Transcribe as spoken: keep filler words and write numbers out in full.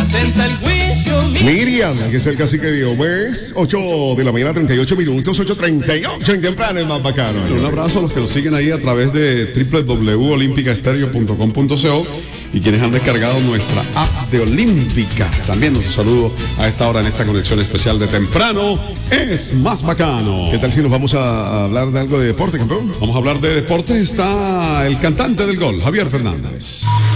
representa el juicio. Miriam, que es el cacique de Omes, ocho de la mañana, treinta y ocho minutos, ocho treinta y ocho en temprano, el más bacano. Un abrazo a los que nos siguen ahí a través de doble u doble u doble u punto olímpica estéreo punto com punto co y quienes han descargado nuestra app de Olímpica. También un saludo a esta hora en esta conexión especial de temprano. Es más bacano. ¿Qué tal si nos vamos a hablar de algo de deporte, campeón? Vamos a hablar de deportes. Está el cantante del gol, Javier Fernández.